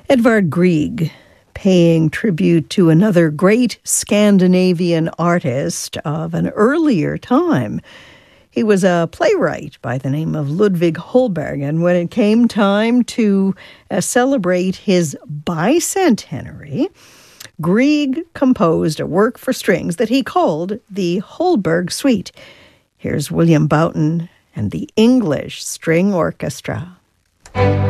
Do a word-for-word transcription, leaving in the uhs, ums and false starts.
Edvard Grieg, paying tribute to another great Scandinavian artist of an earlier time. He was a playwright by the name of Ludvig Holberg, and when it came time to uh, celebrate his bicentenary, Grieg composed a work for strings that he called the Holberg Suite. Here's William Boughton and the English String Orchestra.